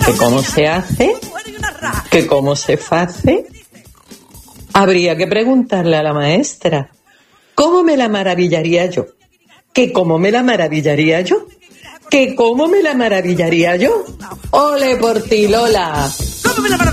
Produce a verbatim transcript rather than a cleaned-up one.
que cómo se hace, que cómo se hace, habría que preguntarle a la maestra. ¿Cómo me la maravillaría yo? ¿Que cómo me la maravillaría yo? ¿Que cómo me la maravillaría yo? ¡Ole por ti, Lola!